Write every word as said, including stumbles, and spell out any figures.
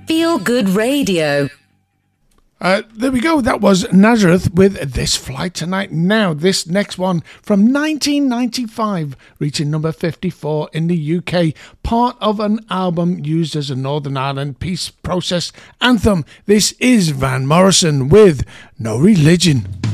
Feel Good Radio. Uh, there we go. That was Nazareth with This Flight Tonight. Now, this next one from nineteen ninety-five, reaching number fifty-four in the U K, part of an album used as a Northern Ireland peace process anthem. This is Van Morrison with No Religion.